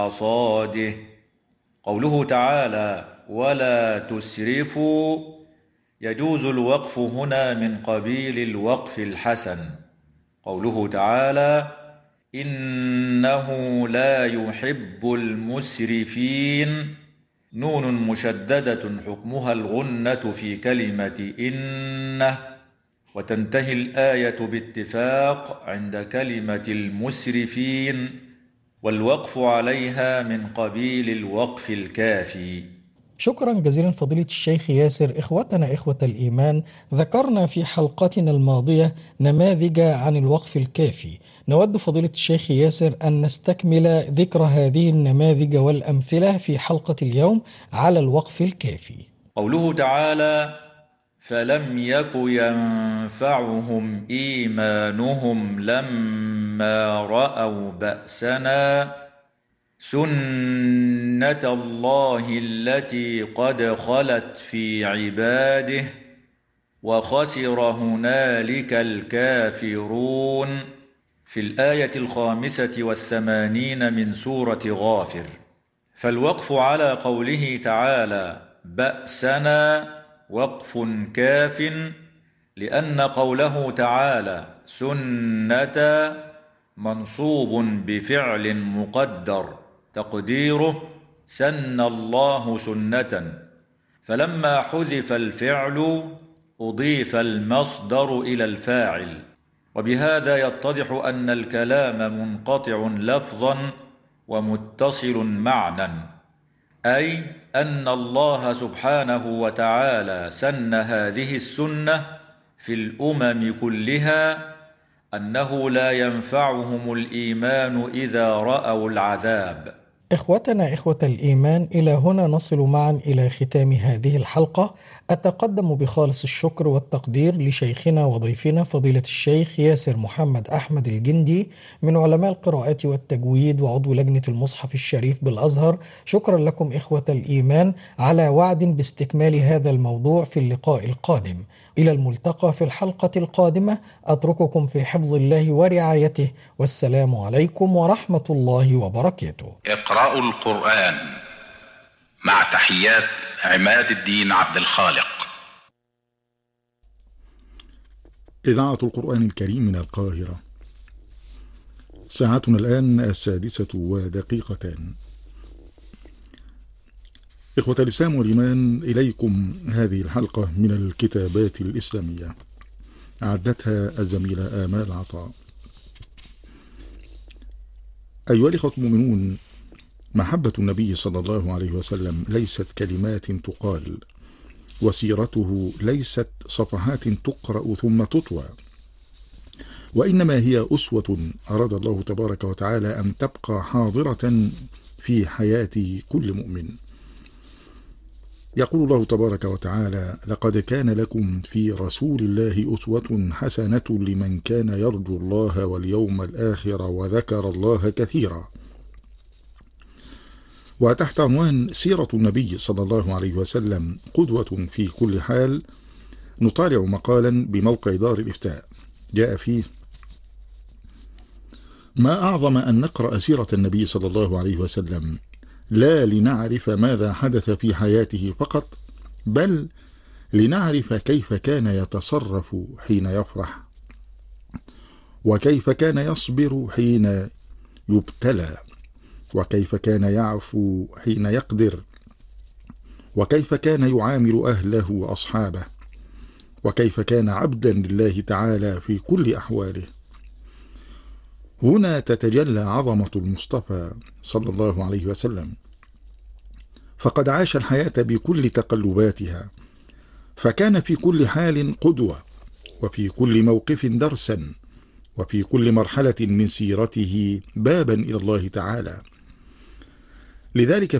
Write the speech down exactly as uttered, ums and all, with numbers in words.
صاده. قوله تعالى ولا تسرفوا، يجوز الوقف هنا من قبيل الوقف الحسن. قوله تعالى إنه لا يحب المسرفين، نون مشددة حكمها الغنة في كلمة إنه، وتنتهي الآية باتفاق عند كلمة المسرفين، والوقف عليها من قبيل الوقف الكافي. شكرا جزيلا فضيلة الشيخ ياسر. إخوتنا إخوة الإيمان، ذكرنا في حلقتنا الماضية نماذج عن الوقف الكافي. نود فضيلة الشيخ ياسر أن نستكمل ذكر هذه النماذج والأمثلة في حلقة اليوم على الوقف الكافي. قوله تعالى فلم يك ينفعهم إيمانهم لما رأوا بأسنا سنة الله التي قد خلت في عباده وخسر هنالك الكافرون، في الآية الخامسة والثمانين من سورة غافر. فالوقف على قوله تعالى بأسنا وقف كاف، لأن قوله تعالى سنة منصوب بفعل مقدر تقديره سن الله سنة، فلما حذف الفعل أضيف المصدر إلى الفاعل، وبهذا يتضح أن الكلام منقطع لفظا ومتصل معنى، أي أن الله سبحانه وتعالى سن هذه السنة في الأمم كلها، أنه لا ينفعهم الإيمان إذا رأوا العذاب. إخوتنا إخوة الإيمان، إلى هنا نصل معا إلى ختام هذه الحلقة. أتقدم بخالص الشكر والتقدير لشيخنا وضيفنا فضيلة الشيخ ياسر محمد أحمد الجندي من علماء القراءات والتجويد وعضو لجنة المصحف الشريف بالأزهر. شكرا لكم إخوة الإيمان، على وعد باستكمال هذا الموضوع في اللقاء القادم. إلى الملتقى في الحلقة القادمة، أترككم في حفظ الله ورعايته، والسلام عليكم ورحمة الله وبركاته. اقرأوا القرآن مع تحيات عماد الدين عبد الخالق. إذاعة القرآن الكريم من القاهرة. ساعتنا الآن السادسة ودقيقتان. إخوة الإسلام والإيمان، إليكم هذه الحلقة من الكتابات الإسلامية، أعدتها الزميلة آمال عطاء. أيها الإخوة المؤمنون، محبة النبي صلى الله عليه وسلم ليست كلمات تقال، وسيرته ليست صفحات تقرأ ثم تطوى، وإنما هي أسوة أراد الله تبارك وتعالى أن تبقى حاضرة في حياة كل مؤمن. يقول الله تبارك وتعالى لقد كان لكم في رسول الله أسوة حسنة لمن كان يرجو الله واليوم الآخر وذكر الله كثيرا. وتحت عنوان سيرة النبي صلى الله عليه وسلم قدوة في كل حال، نطالع مقالا بموقع دار الإفتاء جاء فيه: ما أعظم أن نقرأ سيرة النبي صلى الله عليه وسلم لا لنعرف ماذا حدث في حياته فقط، بل لنعرف كيف كان يتصرف حين يفرح، وكيف كان يصبر حين يبتلى، وكيف كان يعفو حين يقدر، وكيف كان يعامل أهله وأصحابه، وكيف كان عبدا لله تعالى في كل أحواله. هنا تتجلى عظمة المصطفى صلى الله عليه وسلم، فقد عاش الحياة بكل تقلباتها، فكان في كل حال قدوة، وفي كل موقف درسا، وفي كل مرحلة من سيرته بابا إلى الله تعالى. لذلك